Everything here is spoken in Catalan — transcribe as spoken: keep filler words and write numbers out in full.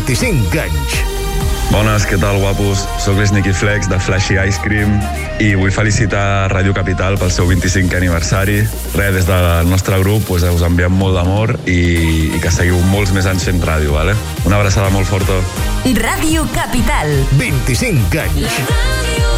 vint-i-cinc anys. Bones, què tal, guapos? Soc l'Sneaky Flex de Flashy Ice Cream i vull felicitar Ràdio Capital pel seu vint-i-cinquè aniversari. Res, des del nostre grup pues, us enviem molt d'amor i, i que seguiu molts més anys fent ràdio, vale? Una abraçada molt forta. Ràdio Capital. vint-i-cinc anys.